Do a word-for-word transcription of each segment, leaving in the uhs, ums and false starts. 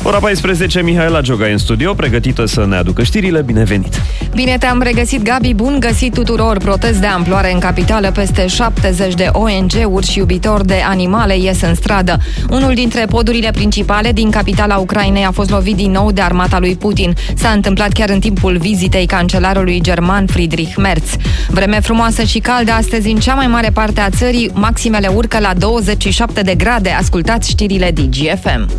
Ora paisprezece, Mihaela Gioga în studio, pregătită să ne aducă știrile. Binevenit! Bine te-am regăsit, Gabi, bun găsit tuturor! Protest de amploare în capitală, peste șaptezeci de O N G-uri și iubitori de animale ies în stradă. Unul dintre podurile principale din capitala Ucrainei a fost lovit din nou de armata lui Putin. S-a întâmplat chiar în timpul vizitei cancelarului german Friedrich Merz. Vreme frumoasă și caldă astăzi în cea mai mare parte a țării, maximele urcă la douăzeci și șapte de grade. Ascultați știrile D G F M.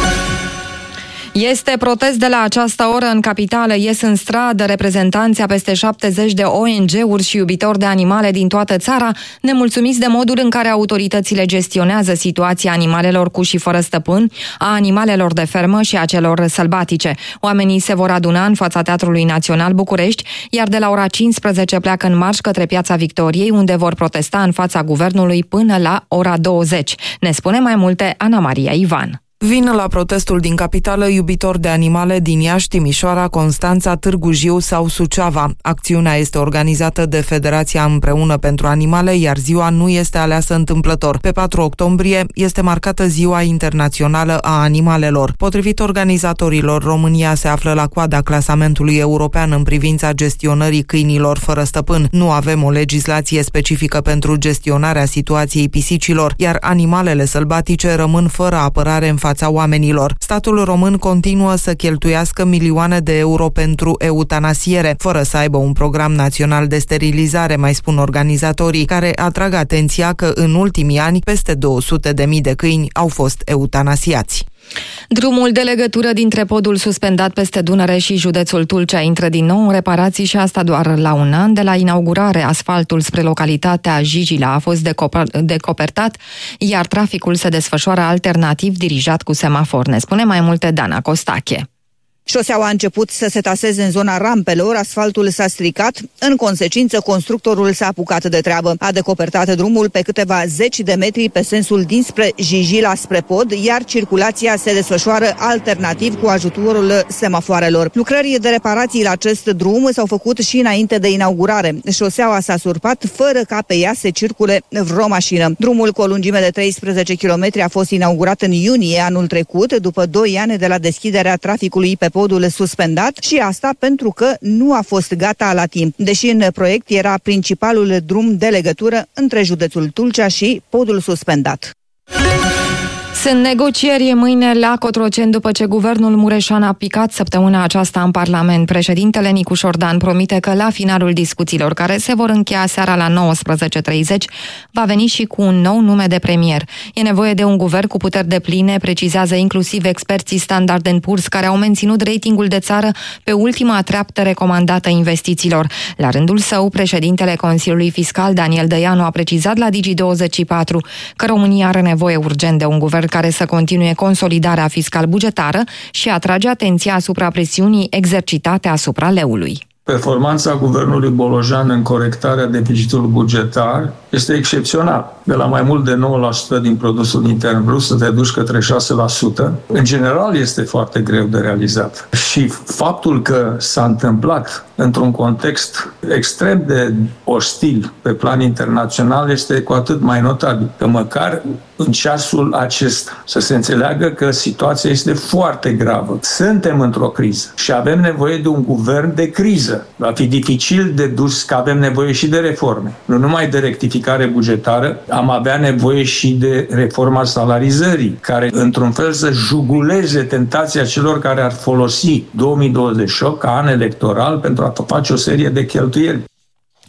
Este protest de la această oră în capitală. Ies în stradă reprezentanții a peste șaptezeci de O N G-uri și iubitori de animale din toată țara, nemulțumiți de modul în care autoritățile gestionează situația animalelor cu și fără stăpân, a animalelor de fermă și a celor sălbatice. Oamenii se vor aduna în fața Teatrului Național București, iar de la ora cincisprezece pleacă în marș către Piața Victoriei, unde vor protesta în fața guvernului până la ora douăzeci. Ne spune mai multe Ana Maria Ivan. Vin la protestul din capitală iubitori de animale din Iași, Timișoara, Constanța, Târgu Jiu sau Suceava. Acțiunea este organizată de Federația Împreună pentru Animale, iar ziua nu este aleasă întâmplător. Pe patru octombrie este marcată Ziua Internațională a Animalelor. Potrivit organizatorilor, România se află la coada clasamentului european în privința gestionării câinilor fără stăpân. Nu avem o legislație specifică pentru gestionarea situației pisicilor, iar animalele sălbatice rămân fără apărare în fața oamenilor. Statul român continuă să cheltuiască milioane de euro pentru eutanasiere, fără să aibă un program național de sterilizare, mai spun organizatorii, care atrag atenția că în ultimii ani peste două sute de mii de câini au fost eutanasiați. Drumul de legătură dintre podul suspendat peste Dunăre și județul Tulcea intră din nou în reparații și asta doar la un an de la inaugurare. Asfaltul spre localitatea Jijila a fost decopertat, iar traficul se desfășoară alternativ dirijat cu semafor. Ne spune mai multe Dana Costache. Șoseaua a început să se taseze în zona rampelor, asfaltul s-a stricat, în consecință constructorul s-a apucat de treabă. A decopertat drumul pe câteva zeci de metri pe sensul dinspre Jijila spre pod, iar circulația se desfășoară alternativ cu ajutorul semafoarelor. Lucrări de reparații la acest drum s-au făcut și înainte de inaugurare. Șoseaua s-a surpat fără ca pe ea se circule vreo mașină. Drumul cu o lungime de treisprezece kilometri a fost inaugurat în iunie anul trecut, după doi ani de la deschiderea traficului pe podul suspendat, și asta pentru că nu a fost gata la timp, deși în proiect era principalul drum de legătură între județul Tulcea și podul suspendat. Sunt negocieri mâine la Cotroceni după ce guvernul Mureșan a picat săptămâna aceasta în Parlament. Președintele Nicu Șordan promite că la finalul discuțiilor, care se vor încheia seara la nouăsprezece și treizeci, va veni și cu un nou nume de premier. E nevoie de un guvern cu puteri depline, precizează inclusiv experții Standard and Poor's, care au menținut ratingul de țară pe ultima treaptă recomandată investițiilor. La rândul său, președintele Consiliului Fiscal, Daniel Dăianu, a precizat la Digi douăzeci și patru că România are nevoie urgent de un guvern care să continue consolidarea fiscal-bugetară și atrage atenția asupra presiunii exercitate asupra leului. Performanța guvernului Bolojan în corectarea deficitului bugetar este excepțional. De la mai mult de nouă la sută din produsul intern brut să te duci către șase la sută, în general este foarte greu de realizat. Și faptul că s-a întâmplat într-un context extrem de ostil pe plan internațional este cu atât mai notabil. Că măcar în ceasul acesta să se înțeleagă că situația este foarte gravă. Suntem într-o criză și avem nevoie de un guvern de criză. Va fi dificil de dus, că avem nevoie și de reforme. Nu numai de rectificare bugetară, am avea nevoie și de reforma salarizării, care într-un fel să juguleze tentația celor care ar folosi două mii douăzeci și opt ca an electoral pentru a face o serie de cheltuieli.